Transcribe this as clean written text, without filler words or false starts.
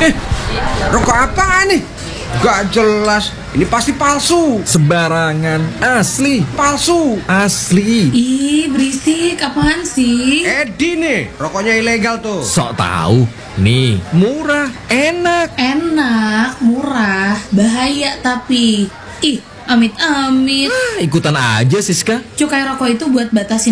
Eh, rokok apaan nih? Gak jelas. Ini pasti palsu. Sembarangan, asli. Palsu. Asli. Ih, berisik, apaan sih? Edi nih, rokoknya ilegal tuh. Sok tahu. Nih, murah, enak. Enak, murah, bahaya tapi. Ih, amit-amit. Ikutan aja, Siska. Cukai rokok itu buat batasin